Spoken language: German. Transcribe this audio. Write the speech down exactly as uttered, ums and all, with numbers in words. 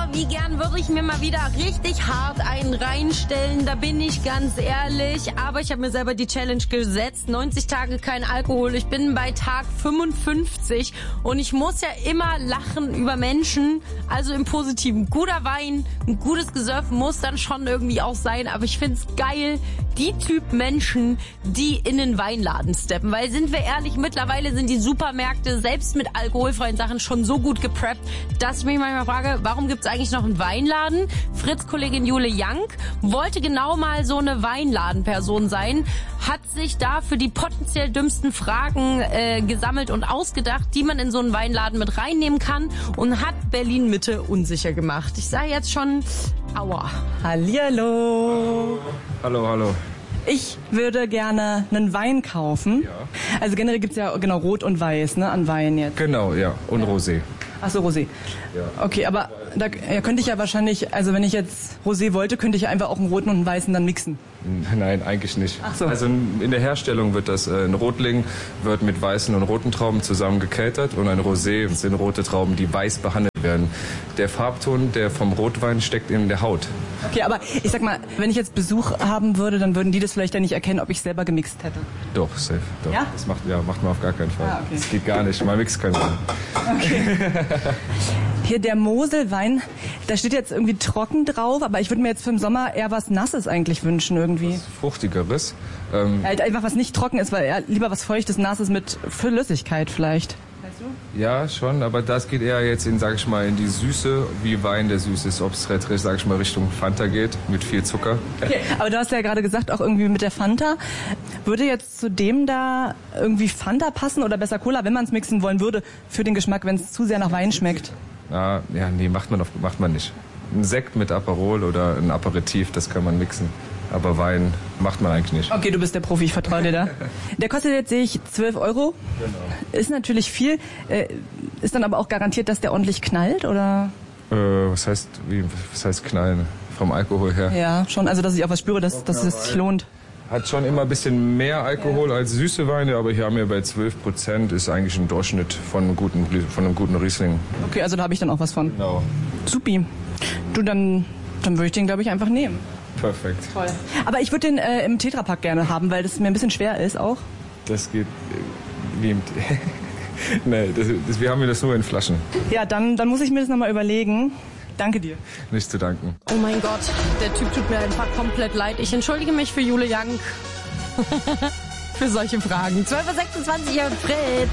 wie gern würde ich mir mal wieder richtig hart einen reinstellen, da bin ich ganz ehrlich. Aber ich habe mir selber die Challenge gesetzt, neunzig Tage kein Alkohol. Ich bin bei Tag fünfundfünfzig und ich muss ja immer lachen über Menschen, also im Positiven. Guter Wein, ein gutes Gesöff muss dann schon irgendwie auch sein, aber ich find's geil, die Typ Menschen, die in den Weinladen steppen. Weil, sind wir ehrlich, mittlerweile sind die Supermärkte selbst mit alkoholfreien Sachen schon so gut gepreppt, dass ich mich manchmal frage, warum gibt's eigentlich noch einen Weinladen? Fritz-Kollegin Jule Young wollte genau mal so eine Weinladenperson sein, hat sich da für die potenziell dümmsten Fragen äh, gesammelt und ausgedacht, die man in so einen Weinladen mit reinnehmen kann und hat Berlin-Mitte unsicher gemacht. Ich sage jetzt schon, aua. Hallihallo. Hallo, hallo. Ich würde gerne einen Wein kaufen. Ja. Also generell gibt's ja genau Rot und Weiß, ne, an Wein jetzt. Genau, ja. Und ja. Rosé. Ach so, Rosé. Ja. Okay, aber da ja, könnte ich ja wahrscheinlich, also wenn ich jetzt Rosé wollte, könnte ich einfach auch einen roten und einen weißen dann mixen. Nein, eigentlich nicht. Ach so. Also in der Herstellung wird das, äh, ein Rotling wird mit weißen und roten Trauben zusammen gekeltert und ein Rosé sind rote Trauben, die weiß behandelt werden. Der Farbton, der vom Rotwein steckt in der Haut. Okay, aber ich sag mal, wenn ich jetzt Besuch haben würde, dann würden die das vielleicht ja nicht erkennen, ob ich selber gemixt hätte. Doch, safe. Doch. Ja? Das macht, ja, macht man auf gar keinen Fall. Ah, okay. Das geht gar nicht. Man mixt keinen Wein. Okay. Hier der Moselwein, da steht jetzt irgendwie trocken drauf, aber ich würde mir jetzt für den Sommer eher was Nasses eigentlich wünschen irgendwie. Was Fruchtigeres. Ähm, Halt einfach was nicht trocken ist, weil eher lieber was Feuchtes, Nasses mit Flüssigkeit vielleicht. Weißt du? Ja, schon, aber das geht eher jetzt in, sag ich mal, in die Süße, wie Wein der süß ist. Ob es, sag ich mal, Richtung Fanta geht, mit viel Zucker. Okay, aber du hast ja gerade gesagt, auch irgendwie mit der Fanta. Würde jetzt zu dem da irgendwie Fanta passen oder besser Cola, wenn man es mixen wollen würde, für den Geschmack, wenn es zu sehr nach Wein schmeckt? Ah, ja, nee, macht man, auf, macht man nicht. Ein Sekt mit Aperol oder ein Aperitif, das kann man mixen. Aber Wein macht man eigentlich nicht. Okay, du bist der Profi, ich vertraue dir da. Der kostet jetzt, sehe ich, zwölf Euro. Genau. Ist natürlich viel. Äh, ist dann aber auch garantiert, dass der ordentlich knallt, oder? Äh, was heißt, wie, was heißt knallen? Vom Alkohol her? Ja, schon. Also, dass ich auch was spüre, dass, dass es sich lohnt. Hat schon immer ein bisschen mehr Alkohol ja. als süße Weine, aber hier haben wir bei zwölf Prozent, ist eigentlich ein Durchschnitt von einem guten, von einem guten Riesling. Okay, also da habe ich dann auch was von. Genau. Supi. Du, dann, dann würde ich den, glaube ich, einfach nehmen. Perfekt. Toll. Aber ich würde den äh, im Tetrapack gerne haben, weil das mir ein bisschen schwer ist auch. Das geht äh, wie im... nee, das, das, wir haben hier das nur in Flaschen. Ja, dann, dann muss ich mir das nochmal überlegen. Danke dir. Nicht zu danken. Oh mein Gott, der Typ tut mir einfach komplett leid. Ich entschuldige mich für Jule Young. Für solche Fragen. zwölf Uhr sechsundzwanzig, Fritz.